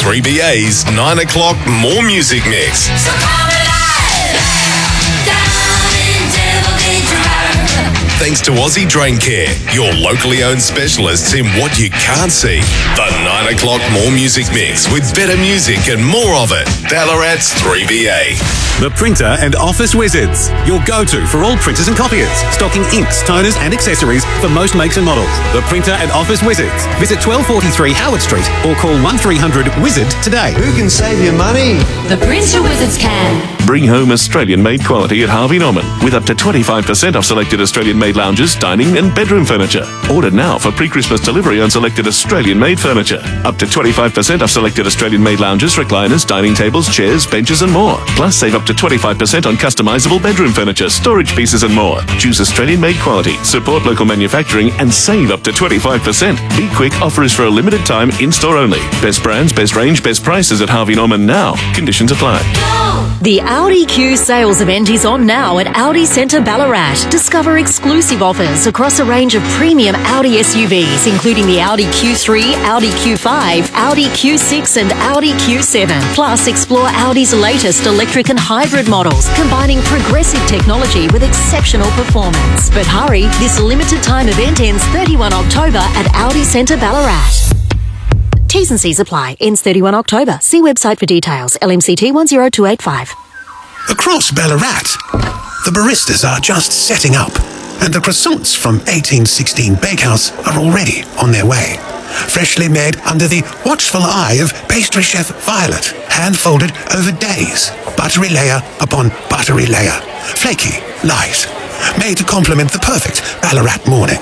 3BA's 9 o'clock More Music Mix. So come alive, down in Devil Drive. Thanks to Aussie Drain Care, your locally owned specialists in what you can't see. The 9 o'clock More Music Mix with better music and more of it. Ballarat's 3BA. The Printer and Office Wizards, your go-to for all printers and copiers, stocking inks, toners and accessories for most makes and models. The Printer and Office Wizards. Visit 1243 Howard Street or call 1300-WIZARD today. Who can save you money? The Printer Wizards can. Bring home Australian-made quality at Harvey Norman with up to 25% off selected Australian-made lounges, dining and bedroom furniture. Order now for pre-Christmas delivery on selected Australian-made furniture. Up to 25% off selected Australian-made lounges, recliners, dining tables, chairs, benches and more. Plus save up to 25% on customisable bedroom furniture, storage pieces and more. Choose Australian-made quality, support local manufacturing and save up to 25%. Be quick, offer is for a limited time, in-store only. Best brands, best range, best prices at Harvey Norman now. Conditions apply. The Audi Q sales event is on now at Audi Centre Ballarat. Discover exclusive offers across a range of premium Audi SUVs, including the Audi Q3, Audi Q5, Audi Q6 and Audi Q7. Plus, explore Audi's latest electric and hybrid models, combining progressive technology with exceptional performance. But hurry, this limited time event ends 31 October at Audi Centre Ballarat. T's and C's apply. Ends 31 October. See website for details. LMCT 10285. Across Ballarat, the baristas are just setting up, and the croissants from 1816 Bakehouse are already on their way. Freshly made under the watchful eye of pastry chef Violet, hand-folded over days, buttery layer upon buttery layer, flaky, light, made to complement the perfect Ballarat morning.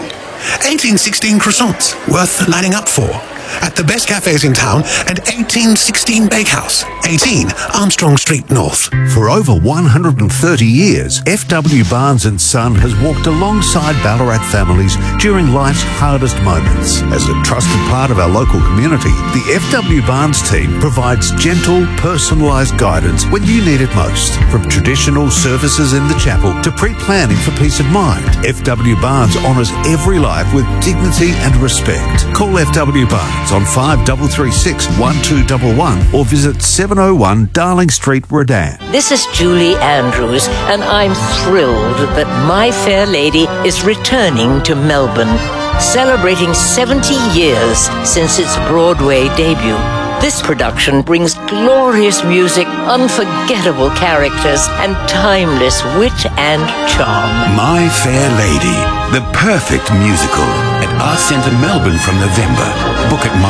1816 croissants, worth lining up for. At the best cafes in town and 1816 Bakehouse, 18 Armstrong Street North. For over 130 years, F.W. Barnes & Son has walked alongside Ballarat families during life's hardest moments. As a trusted part of our local community, the F.W. Barnes team provides gentle, personalised guidance when you need it most. From traditional services in the chapel to pre-planning for peace of mind, F.W. Barnes honours every life with dignity and respect. Call F.W. Barnes on 5336 1211 or visit 701 Darling Street, Redan. This is Julie Andrews, and I'm thrilled that My Fair Lady is returning to Melbourne, celebrating 70 years since its Broadway debut. This production brings glorious music, unforgettable characters, and timeless wit and charm. My Fair Lady, the perfect musical at Arts Centre Melbourne from November. Book at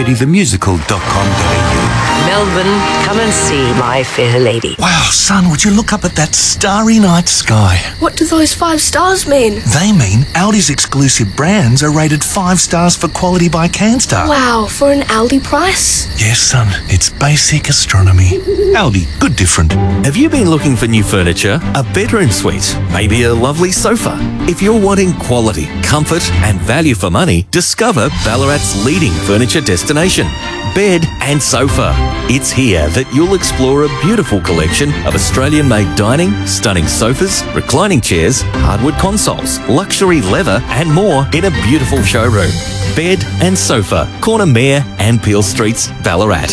myfairladythemusical.com.au. Melbourne, come and see My Fair Lady. Wow, son, would you look up at that starry night sky? What do those 5 stars mean? They mean Audi's exclusive brands are rated 5 stars for quality by CanStar. Wow, for an Aldi price? Yes, son, it's basic astronomy. Aldi, good different. Have you been looking for new furniture? A bedroom suite? Maybe a lovely sofa? If you're wanting quality, comfort and value for money, discover Ballarat's leading furniture destination, Bed and Sofa. It's here that you'll explore a beautiful collection of Australian-made dining, stunning sofas, reclining chairs, hardwood consoles, luxury leather and more in a beautiful showroom. Bed and Sofa, Corner Mayor and Peel Streets, Ballarat.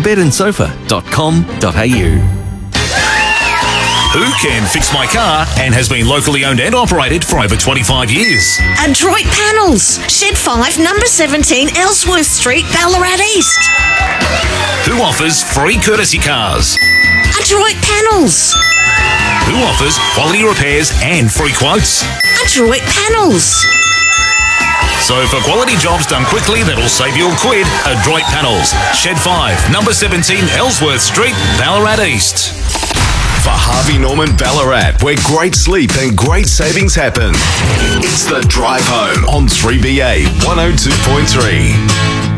bedandsofa.com.au. Who can fix my car and has been locally owned and operated for over 25 years? Adroit Panels, Shed 5, number 17, Ellsworth Street, Ballarat East. Who offers free courtesy cars? Adroit Panels. Who offers quality repairs and free quotes? Adroit Panels. So for quality jobs done quickly that'll save you a quid, Adroit Panels, Shed 5, number 17, Ellsworth Street, Ballarat East. For Harvey Norman Ballarat, where great sleep and great savings happen. It's The Drive Home on 3BA 102.3.